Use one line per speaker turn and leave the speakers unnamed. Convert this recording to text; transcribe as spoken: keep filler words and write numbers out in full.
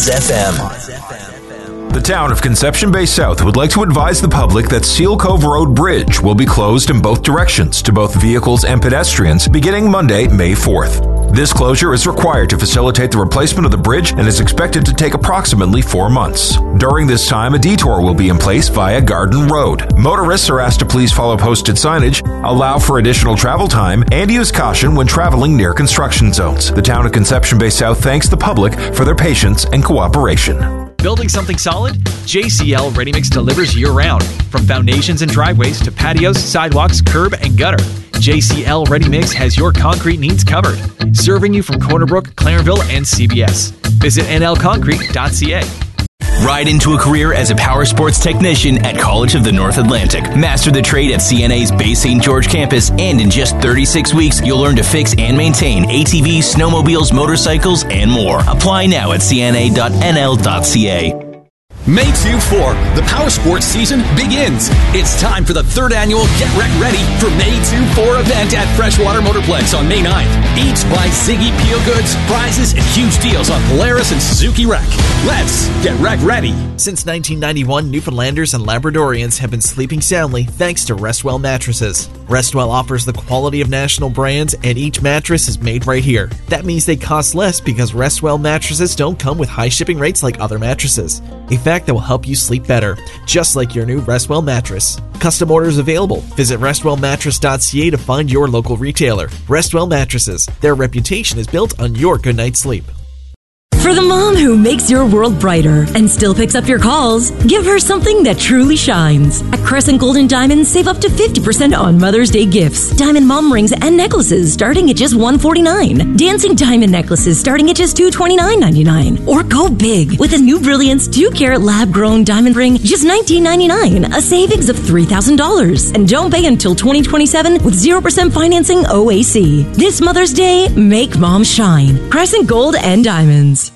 Oz F M.
The town of Conception Bay South would like to advise the public that Seal Cove Road Bridge will be closed in both directions to both vehicles and pedestrians beginning Monday, May fourth. This closure is required to facilitate the replacement of the bridge and is expected to take approximately four months. During this time, a detour will be in place via Garden Road. Motorists are asked to please follow posted signage, allow for additional travel time, and use caution when traveling near construction zones. The town of Conception Bay South thanks the public for their patience and cooperation.
Building something solid? J C L Ready Mix delivers year-round. From foundations and driveways to patios, sidewalks, curb, and gutter, J C L Ready Mix has your concrete needs covered. Serving you from Corner Brook, Clarenville, and C B S. Visit N L concrete dot C A.
Ride into a career as a power sports technician at College of the North Atlantic. Master the trade at C N A's Bay Saint George campus, and in just thirty-six weeks, you'll learn to fix and maintain A T Vs, snowmobiles, motorcycles, and more. Apply now at C N A dot N L dot C A.
May two four, the power sports season begins. It's time for the third annual Get Rec Ready for May two four event at Freshwater Motorplex on May ninth. Each buy Ziggy Peel goods, prizes, and huge deals on Polaris and Suzuki Rec. Let's get Rec Ready.
Since nineteen ninety-one, Newfoundlanders and Labradorians have been sleeping soundly thanks to Restwell mattresses. Restwell offers the quality of national brands, and each mattress is made right here. That means they cost less because Restwell mattresses don't come with high shipping rates like other mattresses. A fact that will help you sleep better, just like your new Restwell mattress. Custom orders available. Visit Restwell Mattress dot C A to find your local retailer. Restwell Mattresses. Their reputation is built on your good night's sleep.
For the mom who makes your world brighter and still picks up your calls, give her something that truly shines. At Crescent Gold and Diamonds, save up to fifty percent on Mother's Day gifts. Diamond mom rings and necklaces starting at just one hundred forty-nine dollars. Dancing diamond necklaces starting at just two hundred twenty-nine ninety-nine. Or go big with a new Brilliance two carat lab-grown diamond ring, just nineteen ninety-nine, a savings of three thousand dollars. And don't pay until twenty twenty-seven with zero percent financing O A C. This Mother's Day, make mom shine. Crescent Gold and Diamonds.